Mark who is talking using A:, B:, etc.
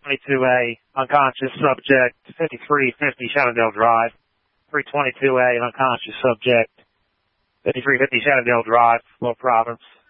A: 322A, unconscious subject, 5350 Shannondale Drive. 322A, unconscious subject, 5350 Shannondale Drive, Flow Province.